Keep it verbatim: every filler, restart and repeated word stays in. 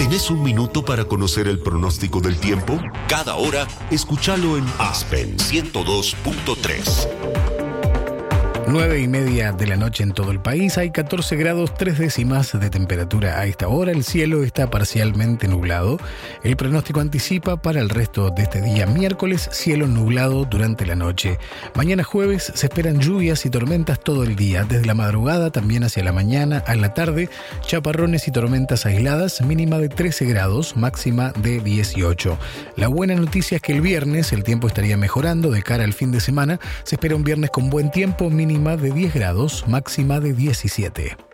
¿Tenés un minuto para conocer el pronóstico del tiempo? Cada hora, escúchalo en Aspen ciento dos punto tres. Nueve y media de la noche en todo el país, hay catorce grados tres décimas de temperatura a esta hora, el cielo está parcialmente nublado. El pronóstico anticipa para el resto de este día miércoles, cielo nublado durante la noche. Mañana jueves se esperan lluvias y tormentas todo el día, desde la madrugada también hacia la mañana, a la tarde, chaparrones y tormentas aisladas, mínima de trece grados, máxima de dieciocho. La buena noticia es que el viernes el tiempo estaría mejorando de cara al fin de semana, se espera un viernes con buen tiempo, mínima de diez grados, máxima de diecisiete.